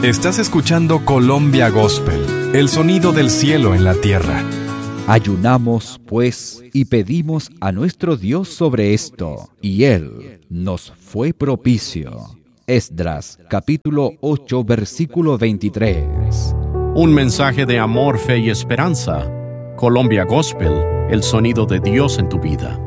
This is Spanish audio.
Estás escuchando Colombia Gospel, el sonido del cielo en la tierra. Ayunamos, pues, y pedimos a nuestro Dios sobre esto, y Él nos fue propicio. Esdras, capítulo 8, versículo 23. Un mensaje de amor, fe y esperanza. Colombia Gospel, el sonido de Dios en tu vida.